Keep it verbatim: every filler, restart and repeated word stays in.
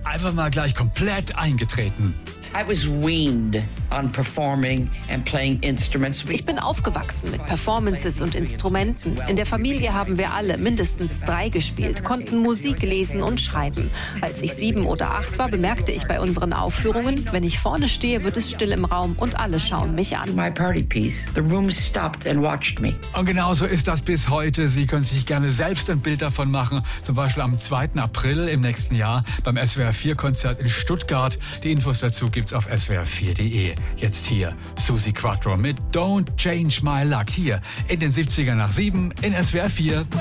einfach mal gleich komplett eingetreten. I was weaned on performing and playing instruments. Ich bin aufgewachsen mit Performances und Instrumenten. In der Familie haben wir alle mindestens drei gespielt, konnten Musik lesen und schreiben. Als ich sieben oder acht war, bemerkte ich bei unseren Aufführungen, wenn ich vorne stehe, wird es still im Raum und alle schauen mich an. My party piece. The room stopped and watched me. Und genauso ist das bis heute. Sie können sich gerne selbst ein Bild davon machen. Zum Beispiel am zweiten April im nächsten Jahr beim S W R vier Konzert in Stuttgart. Die Infos dazu gibt's auf S W R vier Punkt de. Jetzt hier Suzi Quatro mit Don't Change My Luck. Hier in den siebzigern nach sieben in S W R vier.